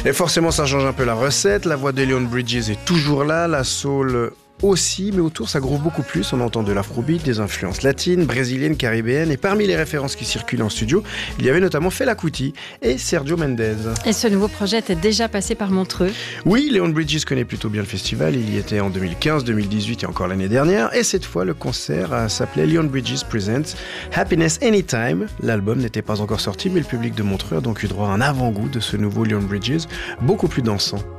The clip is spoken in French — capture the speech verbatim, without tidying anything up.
Et forcément, ça change un peu la recette. La voix de Leon Bridges est toujours là, la soul aussi, mais autour ça groove beaucoup plus. On entend de l'afrobeat, des influences latines, brésiliennes, caribéennes, et parmi les références qui circulent en studio, il y avait notamment Fela Kuti et Sergio Mendes. Et ce nouveau projet était déjà passé par Montreux. Oui, Leon Bridges connaît plutôt bien le festival, il y était en deux mille quinze, deux mille dix-huit et encore l'année dernière, et cette fois le concert s'appelait Leon Bridges Presents Happiness Anytime. L'album n'était pas encore sorti, mais le public de Montreux a donc eu droit à un avant-goût de ce nouveau Leon Bridges, beaucoup plus dansant.